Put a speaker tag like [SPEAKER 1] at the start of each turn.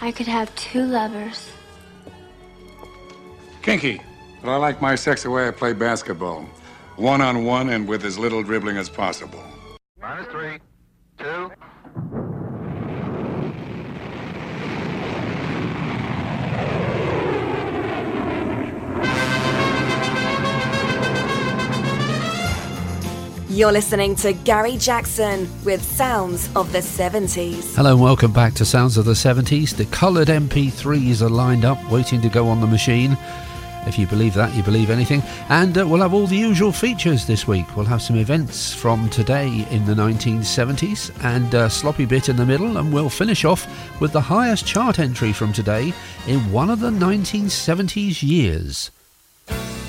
[SPEAKER 1] I could have two lovers.
[SPEAKER 2] Kinky, but I like my sex the way I play basketball. One-on-one and with as little dribbling as possible.
[SPEAKER 3] -3, 2.
[SPEAKER 4] You're listening to Gary Jackson with Sounds of the 70s.
[SPEAKER 5] Hello and welcome back to Sounds of the 70s. The coloured MP3s are lined up, waiting to go on the machine. If you believe that, you believe anything. And we'll have all the usual features this week. We'll have some events from today in the 1970s and a sloppy bit in the middle. And we'll finish off with the highest chart entry from today in one of the 1970s years.